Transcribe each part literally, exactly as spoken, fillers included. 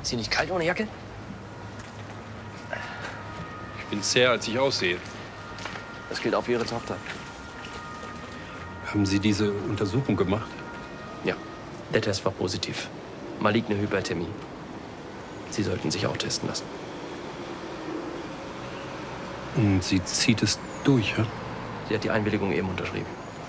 Ist hier nicht kalt ohne Jacke? Ich bin zäher, als ich aussehe. Das gilt auch für Ihre Tochter. Haben Sie diese Untersuchung gemacht? Ja, der Test war positiv. Maligne Hyperthermie. Sie sollten sich auch testen lassen. Und sie zieht es durch, ja? Sie hat die Einwilligung eben unterschrieben.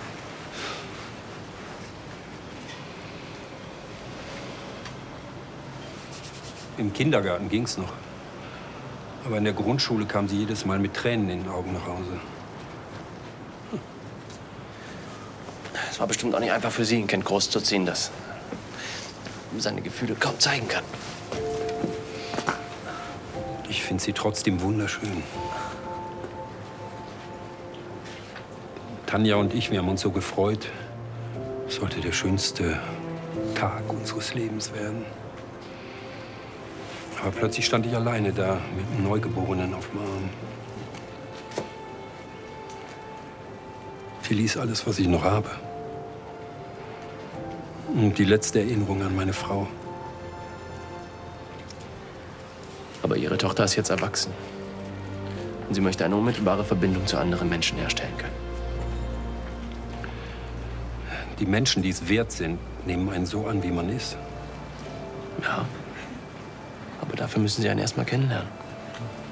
Im Kindergarten ging's noch. Aber in der Grundschule kam sie jedes Mal mit Tränen in den Augen nach Hause. Es war bestimmt auch nicht einfach für Sie, ein Kind großzuziehen, das seine Gefühle kaum zeigen kann. Ich finde sie trotzdem wunderschön. Tanja und ich, wir haben uns so gefreut. Es sollte der schönste Tag unseres Lebens werden. Aber plötzlich stand ich alleine da mit einem Neugeborenen auf dem Arm. Tilly ist alles, was ich noch habe. Und die letzte Erinnerung an meine Frau. Aber Ihre Tochter ist jetzt erwachsen. Und sie möchte eine unmittelbare Verbindung zu anderen Menschen herstellen können. Die Menschen, die es wert sind, nehmen einen so an, wie man ist. Ja. Aber dafür müssen Sie einen erst mal kennenlernen.